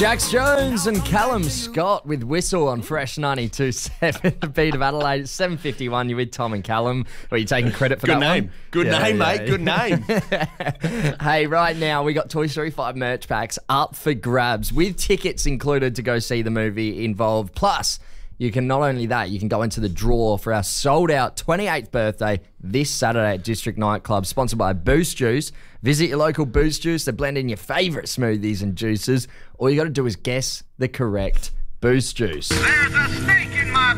Jax Jones and Callum Scott with Whistle on Fresh 92.7, the beat of Adelaide. It's 7:51. You're with Tom and Callum. Are you taking credit for Good that name. one? Good name, mate. Good name. Hey, right now we got Toy Story 5 merch packs up for grabs with tickets included to go see the movie involved. Plus, you can not only that, you can go into the draw for our sold-out 28th birthday this Saturday at District Nightclub, sponsored by Boost Juice. Visit your local Boost Juice to blend in your favourite smoothies and juices. All you got to do is guess the correct Boost Juice. There's a snake in my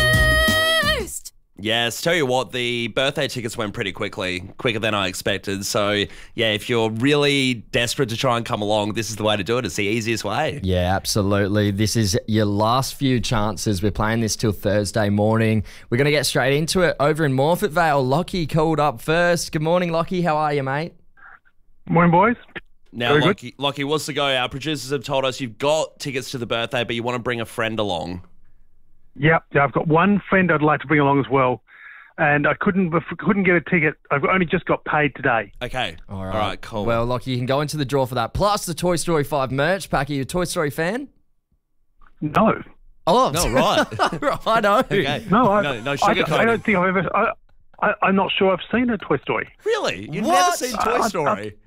Boost! Yes, tell you what, the birthday tickets went pretty quickly, quicker than I expected. So, yeah, if you're really desperate to try and come along, this is the way to do it. It's the easiest way. Yeah, absolutely. This is your last few chances. We're playing this till Thursday morning. We're going to get straight into it. Over in Morfett Vale, Lockie called up first. Good morning, Lockie. How are you, mate? Morning, boys. Now, Very good. Lockie, what's the go? Our producers have told us you've got tickets to the birthday, but you want to bring a friend along. Yep, yeah, I've got one friend I'd like to bring along as well, and I couldn't get a ticket. I've only just got paid today. Okay. All right, cool. Well, Lockie, you can go into the draw for that. Plus the Toy Story 5 merch pack. Are you a Toy Story fan? No, Oh, No, right. righto. Okay. no, No I sugarcoating. don't think I've ever. I'm not sure I've seen a Toy Story. Really? You've never What? seen Toy Story?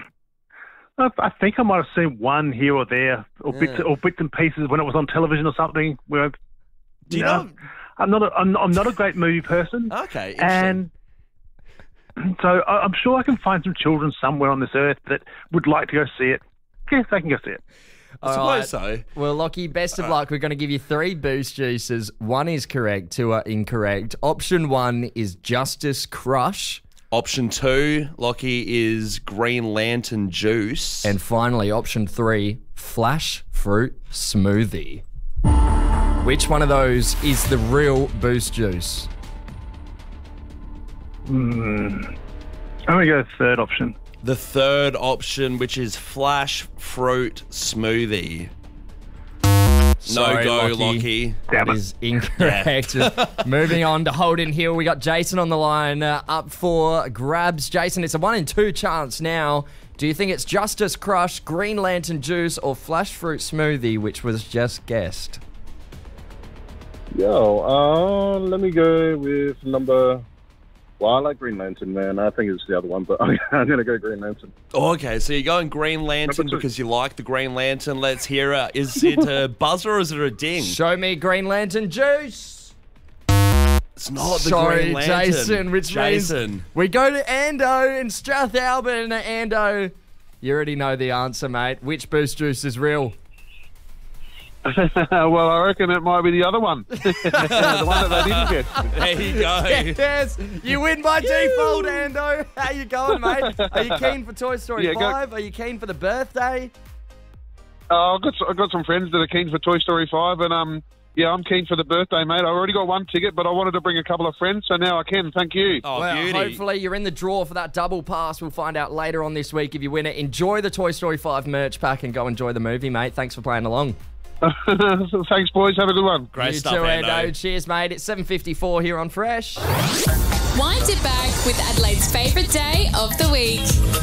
I think I might have seen one here or there, or bits and pieces when it was on television or something. Where Do you know? I'm not a great movie person. Okay, interesting. And so I'm sure I can find some children somewhere on this earth that would like to go see it. Yes, they can go see it. I All suppose right. so. Well, Lockie, best of luck. We're going to give you 3 Boost Juices. 1 is correct, 2 are incorrect. Option 1 is Justice Crush. Option 2, Lockie, is Green Lantern Juice. And finally, option 3, Flash Fruit Smoothie. Which one of those is the real Boost Juice? I'm going to go third option. The third option, which is Flash Fruit Smoothie. Sorry, No go, Lockie. Lockie. Damn That it. is incorrect. Moving on to Holden Hill, we got Jason on the line up for grabs. Jason, it's a 1 in 2 chance now. Do you think it's Justice Crush, Green Lantern Juice, or Flash Fruit Smoothie, which was just guessed? Let me go with number... Well, I like Green Lantern, man. I think it's the other one, but I'm going to go Green Lantern. Oh, okay, so you're going Green Lantern Number 2. because you like the Green Lantern. Let's hear it. Is it a buzzer or is it a ding? Show me Green Lantern Juice. It's not the Sorry, Green Lantern. Jason, which Jason. means we go to Ando in Strathalbyn. Ando, you already know the answer, mate. Which Boost Juice is real? Well, I reckon it might be the other one. The one that they didn't get. There you go. Yes, you win by default, Ando. How you going, mate? Are you keen for Toy Story Yeah, go. 5? Are you keen for the birthday? I've got some friends that are keen for Toy Story 5, and yeah, I'm keen for the birthday, mate. I already got 1 ticket, but I wanted to bring a couple of friends, so now I can. Thank you. Oh, Well, beauty. hopefully you're in the draw for that double pass. We'll find out later on this week if you win it. Enjoy the Toy Story 5 merch pack and go enjoy the movie, mate. Thanks for playing along. Thanks, boys. Have a good one. Great You stuff, too, Ando. Ando. Cheers, mate. It's 7:54 here on Fresh. Wind it back with Adelaide's favourite day of the week.